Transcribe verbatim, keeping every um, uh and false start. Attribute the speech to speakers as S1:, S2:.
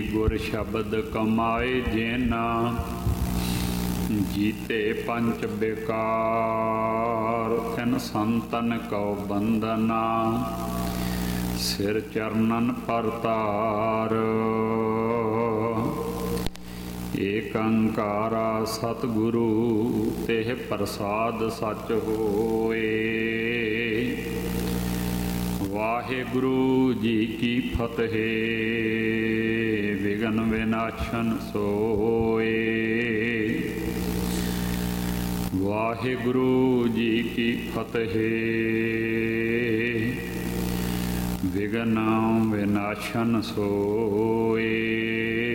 S1: ਗੁਰ ਸ਼ਬਦ ਕਮਾਏ ਜਿਨਾ ਜੀਤੇ ਪੰਚ ਬਿਕਾਰ। ਤਿਨ ਸੰਤਨ ਕਉ ਬੰਦਨਾ ਸਿਰ ਚਰਨਨ ਪਰਤਾਰ। ਏਕ ਓੰਕਾਰਾ ਸਤਿਗੁਰੂ ਤਿਹ ਪ੍ਰਸਾਦ ਸਚ ਹੋਏ। ਵਾਹਿਗੁਰੂ ਜੀ ਕੀ ਫਤਿਹ। ਵਿਘਨ ਵਿਨਾਸ਼ਨ ਸੋਏ। ਵਾਹਿਗੁਰੂ ਜੀ ਕੀ ਫਤਿਹ। ਵਿਘਨ ਵਿਨਾਸ਼ਨ ਸੋਏ।